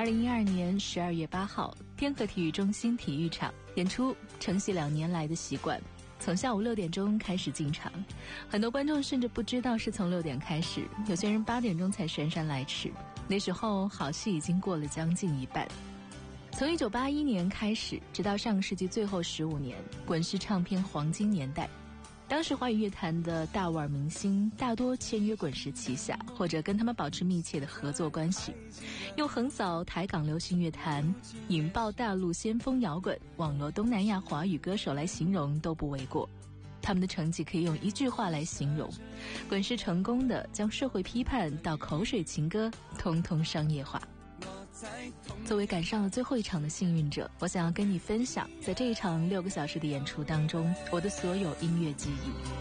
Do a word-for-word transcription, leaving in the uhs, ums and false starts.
二零一二年十二月八号，天河体育中心体育场演出承袭两年来的习惯，从下午六点钟开始进场，很多观众甚至不知道是从六点开始，有些人八点钟才姗姗来迟。那时候好戏已经过了将近一半。从一九八一年开始，直到上个世纪最后十五年，滚石唱片黄金年代，当时华语乐坛的大腕明星大多签约滚石旗下，或者跟他们保持密切的合作关系，用横扫台港流行乐坛、引爆大陆先锋摇滚、网罗东南亚华语歌手来形容都不为过。他们的成绩可以用一句话来形容：滚石成功的将社会批判到口水情歌通通商业化。作为赶上了最后一场的幸运者，我想要跟你分享在这一场六个小时的演出当中我的所有音乐记忆。